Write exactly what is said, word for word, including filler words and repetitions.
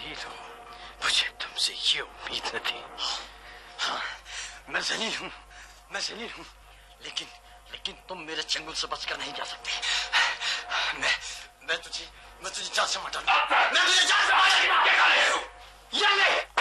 जलील हूँ, मुझे तुमसे ये उम्मीद न थी। हाँ, मैं जलील हूँ, मैं जलील हूँ, लेकिन लेकिन तुम मेरे चंगुल से बचकर नहीं जा सकते। मैं मैं तुझे मैं तुझे जान से मार डालूंगा। मैं तुझे जान से मार डालूंगा। ये नहीं